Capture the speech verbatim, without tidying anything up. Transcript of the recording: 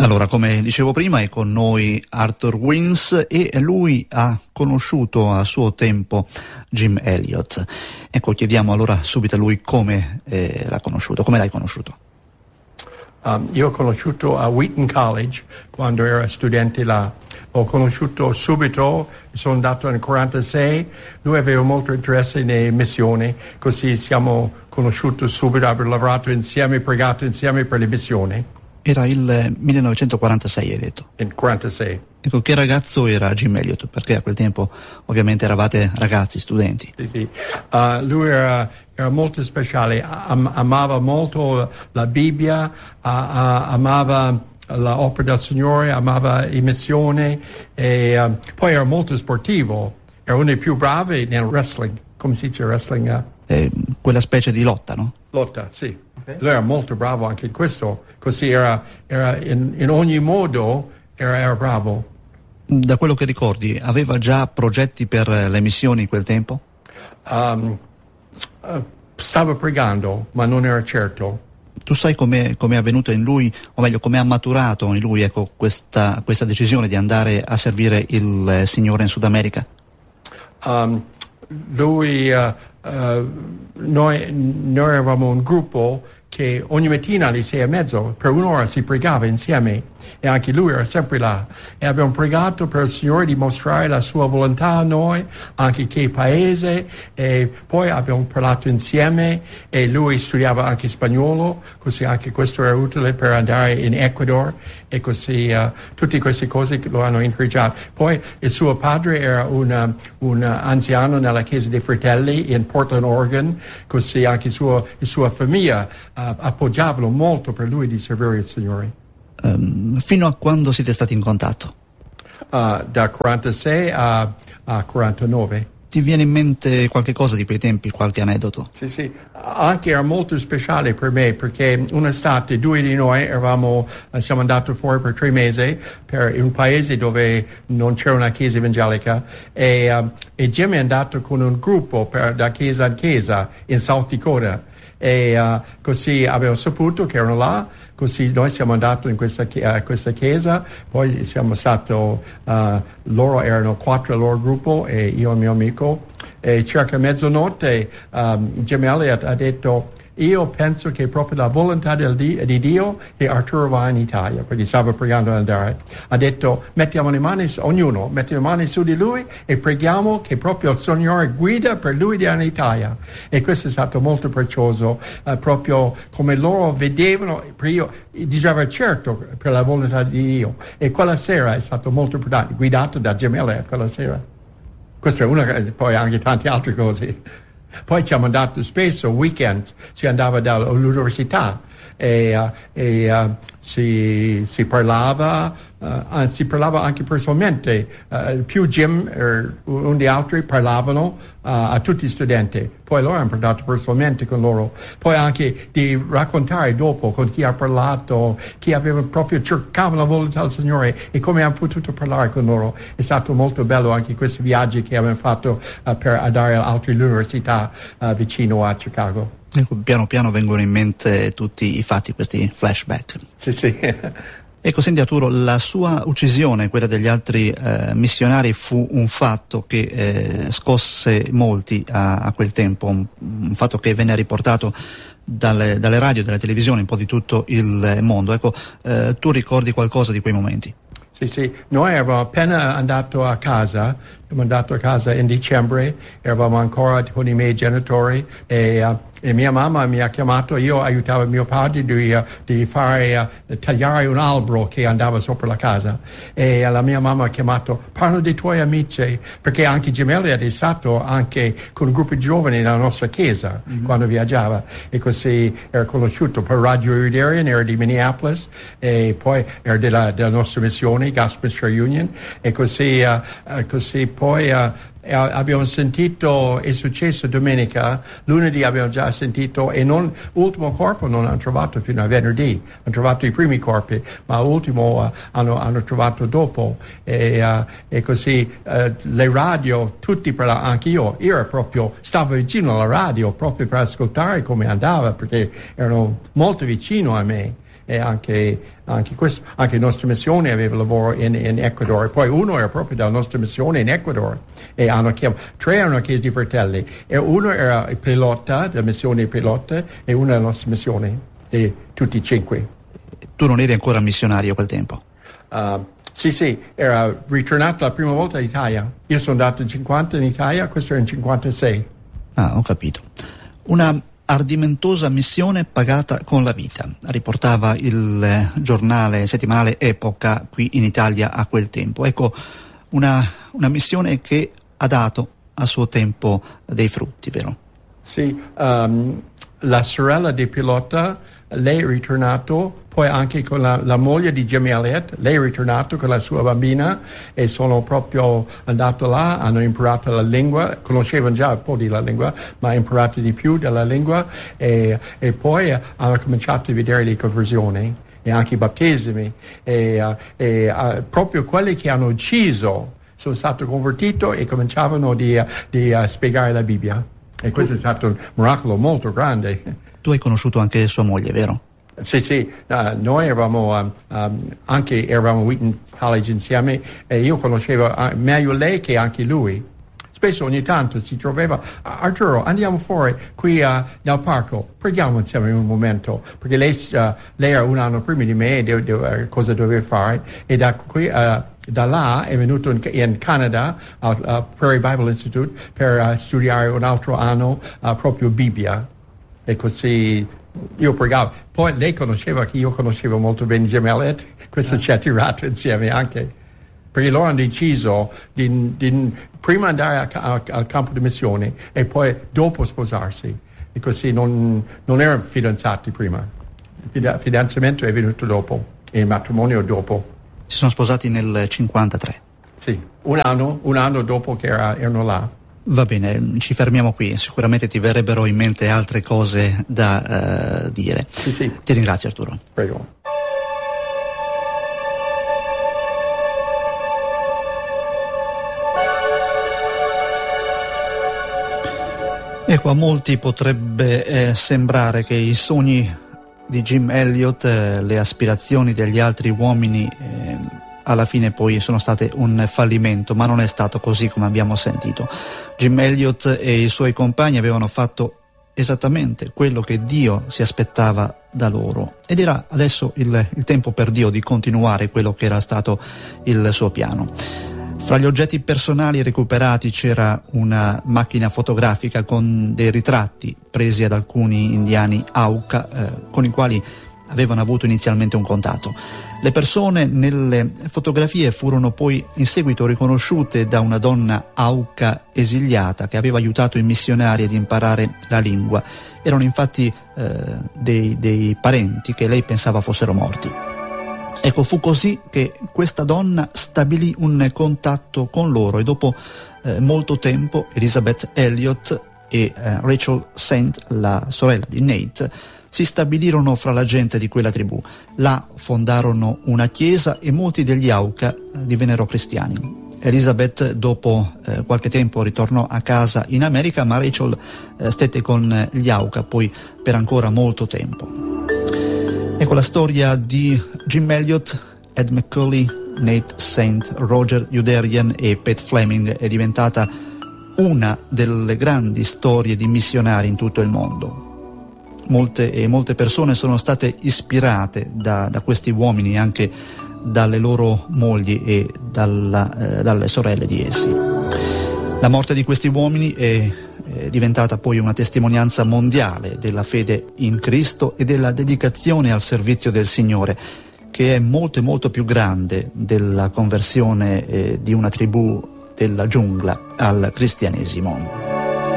Allora, come dicevo prima, è con noi Arthur Wings e lui ha conosciuto a suo tempo Jim Elliot. Ecco, chiediamo allora subito a lui come eh, l'ha conosciuto, come l'hai conosciuto. Um, io ho conosciuto a Wheaton College quando ero studente là. Ho conosciuto subito, sono andato nel quarantasei, lui aveva molto interesse nelle missioni, così siamo conosciuti subito, abbiamo lavorato insieme, pregato insieme per le missioni. Era il millenovecentoquarantasei, hai detto? In quarantasei. Ecco, che ragazzo era Jim Elliot? Perché a quel tempo ovviamente eravate ragazzi, studenti. Sì, sì. Uh, lui era, era molto speciale, Am- amava molto la Bibbia, uh, uh, amava l'opera del Signore, amava le missioni e uh, poi era molto sportivo, era uno dei più bravi nel wrestling, come si dice wrestling? Uh? Eh, quella specie di lotta, no? Lotta, sì. Okay. Lui era molto bravo anche in questo, così era, era in, in ogni modo era, era bravo. Da quello che ricordi, aveva già progetti per le missioni in quel tempo? Um, uh, stava pregando, ma non era certo. Tu sai come è avvenuto in lui, o meglio, come ha maturato in lui ecco, questa, questa decisione di andare a servire il Signore in Sud America? Um, lui, uh, uh, noi, noi eravamo un gruppo che ogni mattina alle sei e mezzo per un'ora si pregava insieme e anche lui era sempre là e abbiamo pregato per il Signore di mostrare la sua volontà a noi, anche che paese, e poi abbiamo parlato insieme e lui studiava anche spagnolo, così anche questo era utile per andare in Ecuador e così uh, tutte queste cose lo hanno incoraggiato. Poi il suo padre era un, un anziano nella Chiesa dei Fratelli in Portland, Oregon, così anche suo, la sua famiglia Uh, appoggiavano molto per lui di servire il Signore. Um, fino a quando siete stati in contatto? Uh, da quarantasei a, a quarantanove. Ti viene in mente qualche cosa di quei tempi, qualche aneddoto? Sì, sì, anche era molto speciale per me perché un'estate due di noi eravamo, uh, siamo andati fuori per tre mesi per un paese dove non c'era una chiesa evangelica e, uh, e Jim è andato con un gruppo per, da chiesa in chiesa in South Dakota. E uh, così abbiamo saputo che erano là, così noi siamo andati in questa, uh, questa chiesa, poi siamo stati, uh, loro erano quattro al loro gruppo e io e il mio amico, e circa mezzanotte um, Jim Elliot ha detto: io penso che proprio la volontà del di, di Dio che Arturo va in Italia, perché stava pregando di andare. Ha detto: mettiamo le mani, ognuno, mettiamo le mani su di lui e preghiamo che proprio il Signore guida per lui di andare in Italia. E questo è stato molto prezioso, eh, proprio come loro vedevano, per io diceva certo per la volontà di Dio. E quella sera è stato molto importante, guidato da Jim Elliot quella sera. Questa è una, poi anche tante altre cose. Poi siamo andati spesso, weekend, si andava dall'università e, uh, e uh, si, si parlava, uh, si parlava anche personalmente. Uh, più Jim e uno di altri parlavano uh, a tutti gli studenti. Poi loro hanno parlato personalmente con loro. Poi anche di raccontare dopo con chi ha parlato, chi aveva proprio cercato la volontà del Signore e come hanno potuto parlare con loro. È stato molto bello anche questi viaggi che abbiamo fatto uh, per andare a altre università uh, vicino a Chicago. Ecco, piano piano vengono in mente tutti i fatti, questi flashback. Sì, sì. Ecco, senti Arturo, la sua uccisione, quella degli altri eh, missionari, fu un fatto che eh, scosse molti a, a quel tempo, un, un fatto che venne riportato dalle, dalle radio, dalle televisioni, un po' di tutto il mondo. Ecco, eh, tu ricordi qualcosa di quei momenti? Sì, sì, noi eravamo appena andato a casa, siamo andati a casa in dicembre, eravamo ancora con i miei genitori e, uh, e mia mamma mi ha chiamato, io aiutavo mio padre di, uh, di fare, uh, tagliare un albero che andava sopra la casa e uh, la mia mamma ha chiamato: parlo dei tuoi amici, perché anche Jim Elliot è stato anche con un gruppo di giovani nella nostra chiesa mm-hmm. quando viaggiava e così era conosciuto per Radio Iridian, era di Minneapolis e poi era della, della nostra missione Gospel Share Union e così, uh, uh, così poi uh, abbiamo sentito il successo domenica, lunedì abbiamo già sentito e non, l'ultimo corpo non hanno trovato fino a venerdì, hanno trovato i primi corpi, ma l'ultimo uh, hanno, hanno trovato dopo e, uh, e così uh, le radio, tutti per la, anche io, io proprio stavo vicino alla radio proprio per ascoltare come andava perché erano molto vicino a me. e anche, anche, questo, anche la nostra missione aveva lavoro in, in Ecuador, poi uno era proprio dalla nostra missione in Ecuador, e hanno chiamato, tre erano chiesi di fratelli, e uno era il pilota, la missione pilota, e uno la nostra missione, e tutti e cinque. Tu non eri ancora missionario a quel tempo? Uh, sì, sì, era ritornato la prima volta in Italia. Io sono andato in cinquanta in Italia, questo era in cinquantasei. Ah, ho capito. Una ardimentosa missione pagata con la vita, riportava il eh, giornale settimanale Epoca qui in Italia a quel tempo. Ecco, una, una missione che ha dato a suo tempo dei frutti, vero? Sì, um, la sorella di pilota, lei è ritornato, poi anche con la, la moglie di Jimmy Elliott, lei è ritornato con la sua bambina e sono proprio andato là, hanno imparato la lingua, conoscevano già un po' di la lingua, ma hanno imparato di più della lingua, e, e poi hanno cominciato a vedere le conversioni e anche i battesimi, e, uh, e uh, proprio quelli che hanno ucciso sono stati convertiti e cominciavano di, uh, di uh, spiegare la Bibbia, e questo è stato un miracolo molto grande. Tu hai conosciuto anche sua moglie, vero? Sì, sì, uh, noi eravamo um, um, anche eravamo a Wheaton College insieme, e io conoscevo uh, meglio lei che anche lui. Spesso ogni tanto si trovava, Arturo, andiamo fuori qui uh, nel parco, preghiamo insieme un momento, perché lei, uh, lei era un anno prima di me, de, de, uh, cosa doveva fare, e da qui uh, da là è venuto in, in Canada al uh, Prairie Bible Institute per uh, studiare un altro anno uh, proprio Bibbia, e così io pregavo. Poi lei conosceva che io conoscevo molto bene Jimmy Elliott, questo ah. ci ha tirato insieme anche, perché loro hanno deciso di, di prima andare a, a, al campo di missione e poi dopo sposarsi, e così non, non erano fidanzati prima, il fidanzamento è venuto dopo e il matrimonio dopo. Si sono sposati nel cinquantatré? Sì, un anno, un anno dopo che era, erano là. Va bene, ci fermiamo qui, sicuramente ti verrebbero in mente altre cose da uh, dire. Sì, sì. Ti ringrazio, Arturo. Prego. Ecco, a molti potrebbe eh, sembrare che i sogni di Jim Elliot, eh, le aspirazioni degli altri uomini eh, alla fine poi sono state un fallimento, ma non è stato così come abbiamo sentito. Jim Elliot e i suoi compagni avevano fatto esattamente quello che Dio si aspettava da loro, ed era adesso il, il tempo per Dio di continuare quello che era stato il suo piano. Fra gli oggetti personali recuperati c'era una macchina fotografica con dei ritratti presi ad alcuni indiani Auca eh, con i quali avevano avuto inizialmente un contatto. Le persone nelle fotografie furono poi in seguito riconosciute da una donna Auca esiliata che aveva aiutato i missionari ad imparare la lingua. Erano infatti eh, dei, dei parenti che lei pensava fossero morti. Ecco, fu così che questa donna stabilì un contatto con loro, e dopo eh, molto tempo Elizabeth Elliot e eh, Rachel Saint, la sorella di Nate, si stabilirono fra la gente di quella tribù. Là fondarono una chiesa e molti degli Auca divennero cristiani. Elizabeth dopo eh, qualche tempo ritornò a casa in America, ma Rachel eh, stette con gli Auca poi per ancora molto tempo. Ecco la storia di Jim Elliot, Ed McCully, Nate Saint, Roger Youderian e Pat Fleming è diventata una delle grandi storie di missionari in tutto il mondo. Molte e molte persone sono state ispirate da, da questi uomini, anche dalle loro mogli e dalla, eh, dalle sorelle di essi. La morte di questi uomini è, è diventata poi una testimonianza mondiale della fede in Cristo e della dedicazione al servizio del Signore, che è molto molto più grande della conversione eh, di una tribù della giungla al cristianesimo.